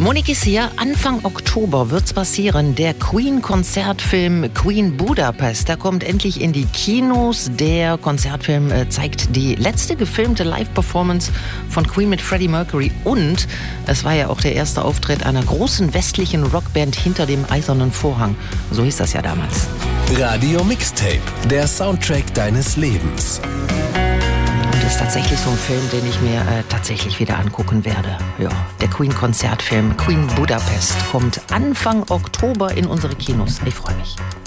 Monique ist hier. Anfang Oktober wird's passieren. Der Queen-Konzertfilm Queen Budapest, der kommt endlich in die Kinos. Der Konzertfilm zeigt die letzte gefilmte Live-Performance von Queen mit Freddie Mercury. Und es war ja auch der erste Auftritt einer großen westlichen Rockband hinter dem Eisernen Vorhang. So hieß das ja damals. Radio Mixtape, der Soundtrack deines Lebens. Das ist tatsächlich so ein Film, den ich mir tatsächlich wieder angucken werde. Ja, der Queen-Konzertfilm Queen Budapest kommt Anfang Oktober in unsere Kinos. Ich freue mich.